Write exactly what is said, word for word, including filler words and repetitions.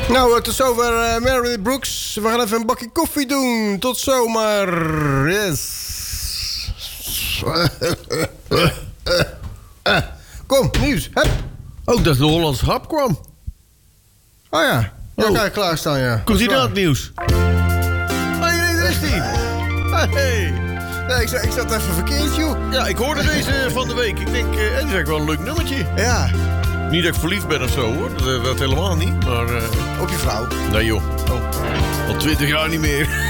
Nou, tot zover uh, Meredith Brooks. We gaan even een bakje koffie doen. Tot zomer. Yes. Kom, nieuws. Hup. Ook dat de Hollandse hap kwam. Oh ja. Ja, Oh. kijk, klaarstaan, ja. Komt hij naar het nieuws? Oh, nee, daar is hij. Hey. Nee, ik zat, ik zat even verkeerd, joh. Ja, ik hoorde deze van de week. Ik denk, uh, het is eigenlijk wel een leuk nummertje. Ja, Niet dat ik verliefd ben of zo, hoor. Dat, dat helemaal niet. Maar, uh, op je vrouw. nee joh. Al twintig jaar niet meer.